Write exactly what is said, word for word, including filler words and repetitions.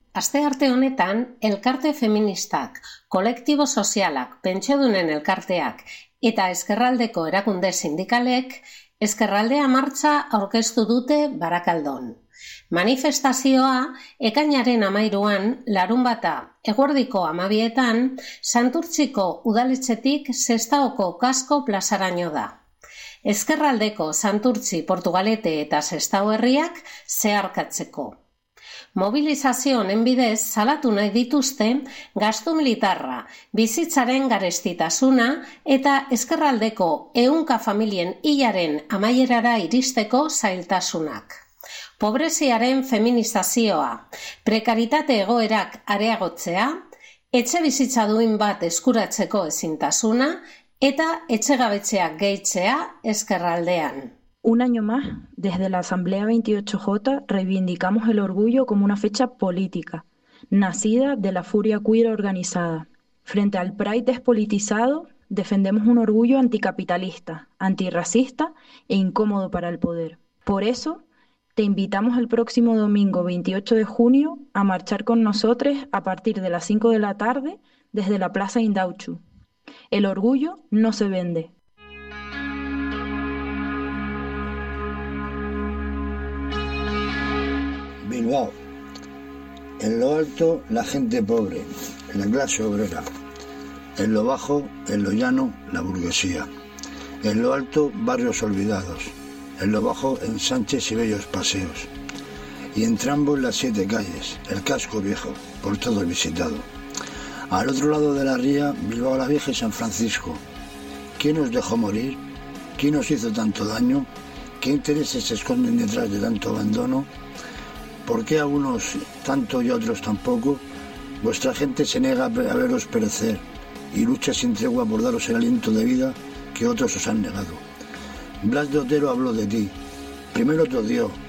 Astearte honetan, elkarte feministak, kolektibo sozialak, pentsiodunen elkarteak eta ezkerraldeko erakunde sindikalek Ezkerraldea martxa aurkeztu dute Barakaldon. Manifestazioa ekainaren hamairuan larunbata eguerdiko hamabietan Santurtziko udaletxetik Sestaoko Kasko plazaraino da. Ezkerraldeko Santurtzi, Portugalete eta Sestao herriak zeharkatzeko. Mobilizazio honen bidez salatu nahi dituzte gastu militarra, bizitzaren garestitasuna eta ezkerraldeko ehunka familien hilaren amaierara iristeko zailtasunak. Pobreziaren feminizazioa, prekaritate egoerak areagotzea, etxe bizitza duin bat eskuratzeko ezintasuna eta etxegabetzeak gehitzea ezkerraldean. Un año más, desde la Asamblea veintiocho J, reivindicamos el orgullo como una fecha política, nacida de la furia queer organizada. Frente al Pride despolitizado, defendemos un orgullo anticapitalista, antirracista e incómodo para el poder. Por eso, te invitamos el próximo domingo veintiocho de junio a marchar con nosotros a partir de las cinco de la tarde desde la Plaza Indautxu. El orgullo no se vende. Bilbao. En lo alto, la gente pobre, la clase obrera. En lo bajo, en lo llano, la burguesía. En lo alto, barrios olvidados. En lo bajo, ensanches y bellos paseos. Y entre ambos, las siete calles, el casco viejo, por todo visitado. Al otro lado de la ría, Bilbao la Vieja y San Francisco. ¿Quién nos dejó morir? ¿Quién nos hizo tanto daño? ¿Qué intereses se esconden detrás de tanto abandono? ¿Por qué a unos tanto y a otros tampoco? Vuestra gente se niega a veros perecer y lucha sin tregua por daros el aliento de vida que otros os han negado. Blas de Otero habló de ti. Primero te odió,